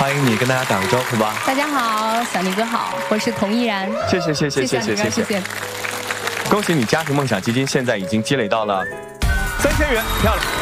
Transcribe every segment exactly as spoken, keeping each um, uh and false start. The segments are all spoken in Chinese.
欢迎你跟大家打个招呼吧。 大家好，小宁哥好，我是童依然。 谢谢谢谢谢谢谢谢谢。恭喜你，家庭梦想基金现在已经积累到了三千元，漂亮。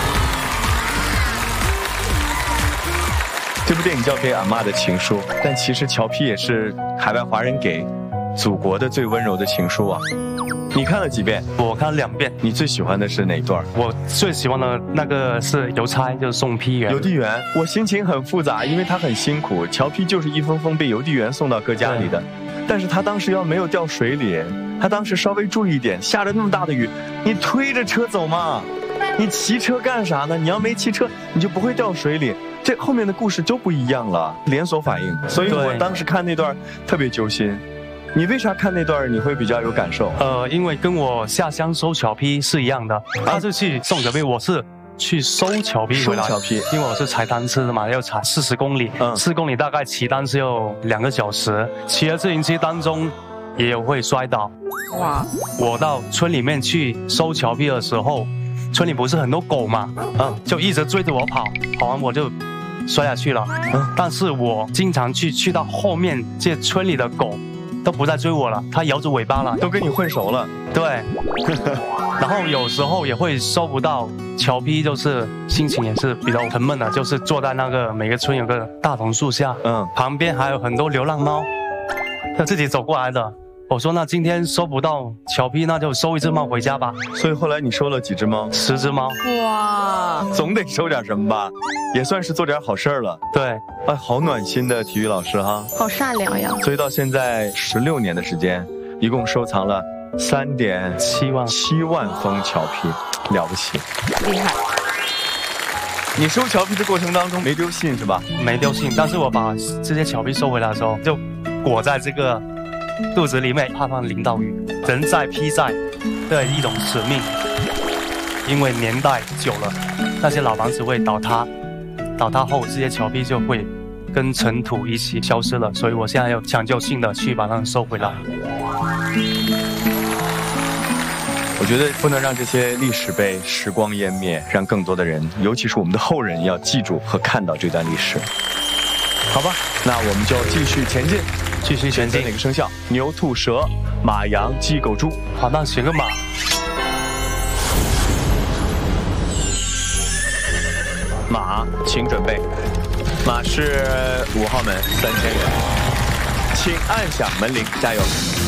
这部电影叫《给俺妈的情书》，但其实乔皮也是海外华人给祖国的最温柔的情书啊。你看了几遍？ 我看了两遍。 你最喜欢的是哪一段？ 我最喜欢的那个是邮差，就是送批员。 邮递员，我心情很复杂，因为他很辛苦。乔皮就是一封封被邮递员送到各家里的，但是他当时要没有掉水里，他当时稍微注意一点，下着那么大的雨，你推着车走嘛，你骑车干啥呢？你要没骑车，你就不会掉水里。这后面的故事就不一样了，连锁反应。所以我当时看那段特别揪心。你为啥看那段你会比较有感受？ 呃，因为跟我下乡收侨批是一样的，他是去送侨批，我是去收侨批回来。 收侨批， 因为我是踩单车的嘛，要踩四十公里，嗯，四公里大概骑单车要两个小时，骑的自行车当中也有会摔倒。哇！我到村里面去收侨批的时候，村里不是很多狗嘛，嗯，就一直追着我跑，跑完我就摔下去了。嗯，但是我经常去去到后面，这村里的狗都不再追我了，它摇着尾巴了， 都跟你混熟了。 对，然后有时候也会收不到侨批，就是心情也是比较沉闷的，就是坐在那个每个村有个大桐树下，嗯，旁边还有很多流浪猫，他自己走过来的。我说那今天收不到侨批，那就收一只猫回家吧。 所以后来你收了几只猫？ 十只猫。 哇， 总得收点什么吧，也算是做点好事了。 对， 哎，好暖心的体育老师哈， 好善良呀。 所以到现在十六年的时间，一共收藏了三点七万七万封侨批，了不起， 厉害。 你收侨批的过程当中没丢信是吧？ 没丢信，但是我把这些侨批收回来的时候，就裹在这个肚子里面，怕它淋到雨。人在批在的一种使命，因为年代久了，那些老房子会倒塌，倒塌后这些侨批就会跟尘土一起消失了，所以我现在要抢救性的去把它们收回来。 我觉得不能让这些历史被时光湮灭，让更多的人，尤其是我们的后人，要记住和看到这段历史。好吧，那我们就继续前进。 继续前进。 哪个生肖？牛、兔、蛇、马、羊、鸡、狗、猪。 好，那选个马。 马，请准备。马是五号门，三千元，请按响门铃，加油。